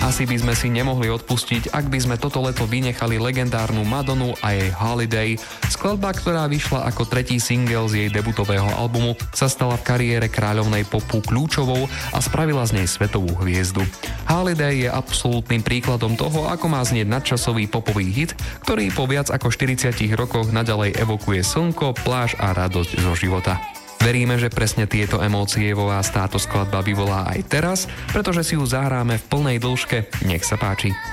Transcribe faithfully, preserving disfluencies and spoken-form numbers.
Asi by sme si nemohli odpustiť, ak by sme toto leto vynechali legendárnu Madonu a jej Holiday. Skladba, ktorá vyšla ako tretí single z jej debutového albumu, sa stala v kariére kráľovnej popu kľúčovou a spravila z nej svetovú hviezdu. Holiday je absolútnym príkladom toho, ako má znieť nadčasový popový hit, ktorý po viac ako štyridsiatich rokoch naďalej evokuje slnko, pláž a radosť zo života. Veríme, že presne tieto emócie vo vás táto skladba vyvolá aj teraz, pretože si ju zahráme v plnej dĺžke. Nech sa páči.